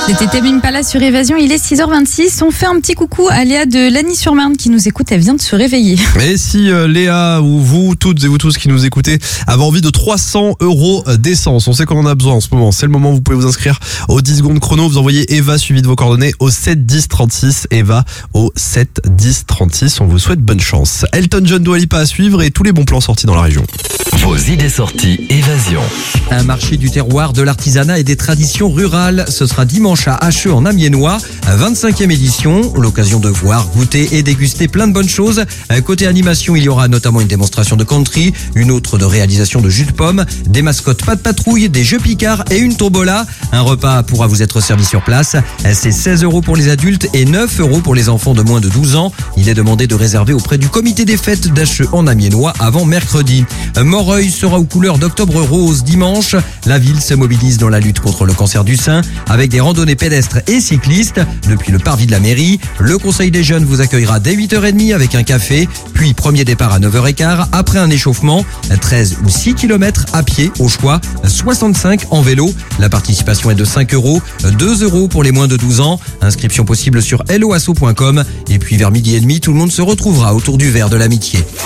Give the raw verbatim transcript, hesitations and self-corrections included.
C'était Tame Impala sur Évasion, il est six heures vingt-six. On fait un petit coucou à Léa de Lagny-sur-Marne qui nous écoute, elle vient de se réveiller. Et si euh, Léa ou vous, toutes et vous tous qui nous écoutez, avez envie de trois cents euros d'essence, on sait qu'on en a besoin en ce moment, c'est le moment où vous pouvez vous inscrire au dix secondes chrono, vous envoyez Eva suivi de vos coordonnées au sept dix trente-six, Eva au sept dix trente-six, on vous souhaite bonne chance. Elton John, Dua Lipa à suivre et tous les bons plans sortis dans la région. Vos idées sorties Évasion. Un marché du terroir, de l'artisanat et des traditions rurales. Ce sera dimanche à Hacheux en Amiénois, vingt-cinquième édition. L'occasion de voir, goûter et déguster plein de bonnes choses. Côté animation, il y aura notamment une démonstration de country, une autre de réalisation de jus de pomme, des mascottes pas de patrouille, des jeux picards et une tombola. Un repas pourra vous être servi sur place. C'est seize euros pour les adultes et neuf euros pour les enfants de moins de douze ans. Il est demandé de réserver auprès du comité des fêtes d'Hacheux en Amiénois avant mercredi. Moreuil sera aux couleurs d'Octobre Rose dimanche. La ville se mobilise dans la lutte contre le cancer du sein avec des randonnées pédestres et cyclistes depuis le parvis de la mairie. Le conseil des jeunes vous accueillera dès huit heures trente avec un café, puis premier départ à neuf heures quinze après un échauffement, treize ou six kilomètres à pied au choix, soixante-cinq en vélo. La participation est de cinq euros, deux euros pour les moins de douze ans. Inscription possible sur helloasso point com et puis vers midi et demi, tout le monde se retrouvera autour du verre de l'amitié.